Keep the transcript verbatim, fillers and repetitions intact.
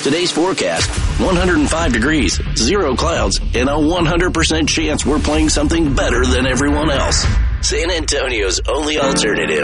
Today's forecast, one hundred five degrees, zero clouds, and a one hundred percent chance we're playing something better than everyone else. San Antonio's only alternative.